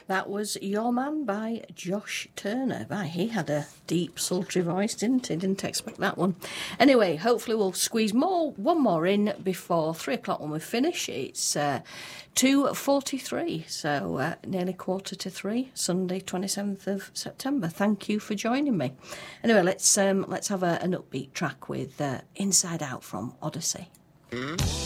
That was Your Man by Josh Turner. He had a deep, sultry voice, didn't he? Didn't expect that one. Anyway, hopefully we'll squeeze one more in before 3 o'clock when we finish. It's 2:43, so nearly 2:45, Sunday, 27th of September. Thank you for joining me. Anyway, let's have an upbeat track with Inside Out from Odyssey.